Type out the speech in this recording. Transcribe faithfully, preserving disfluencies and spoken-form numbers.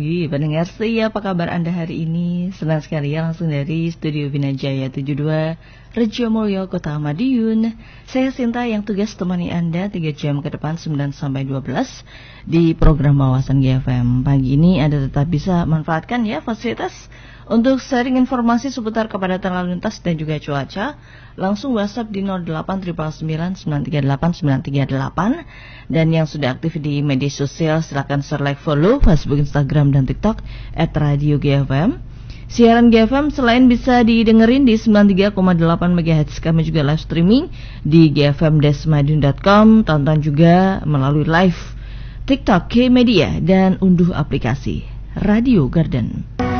pagi pendengar setia, apa kabar Anda hari ini? Senang sekali ya, langsung dari Studio Binajaya tujuh puluh dua Rejo Mulyo, Kota Madiun. Saya Sinta yang tugas temani Anda tiga jam ke depan sembilan sampai dua belas di program Wawasan G F M. Pagi ini Anda tetap bisa manfaatkan ya fasilitas untuk sharing informasi seputar kepadatan lalu lintas dan juga cuaca. Langsung WhatsApp di nol delapan sembilan sembilan sembilan tiga delapan sembilan tiga delapan. Dan yang sudah aktif di media sosial silakan share, like, follow Facebook, Instagram, dan TikTok at Radio G F M. Siaran G F M selain bisa didengerin di sembilan puluh tiga koma delapan megahertz, kami juga live streaming di g f m dash madiun dot com. Tonton juga melalui live TikTok K Media dan unduh aplikasi Radio Garden.